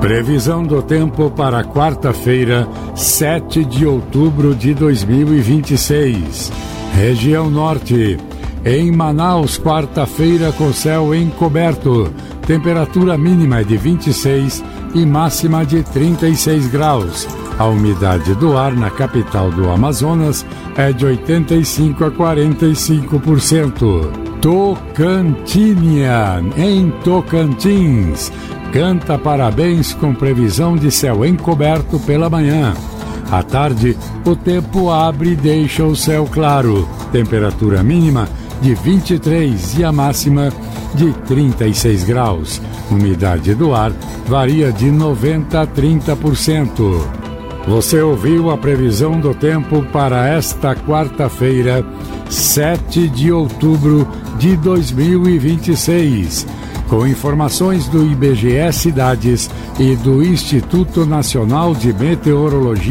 Previsão do tempo para quarta-feira, 7 de outubro de 2026. Região Norte. Em Manaus, quarta-feira com céu encoberto. Temperatura mínima é de 26 e máxima de 36 graus. A umidade do ar na capital do Amazonas é de 85 a 45%. Tocantinha, em Tocantins. Canta parabéns com previsão de céu encoberto pela manhã. À tarde, o tempo abre e deixa o céu claro. Temperatura mínima de 23 e a máxima de 36 graus. Umidade do ar varia de 90 a 30%. Você ouviu a previsão do tempo para esta quarta-feira, 7 de outubro de 2026. Com informações do IBGE Cidades e do Instituto Nacional de Meteorologia.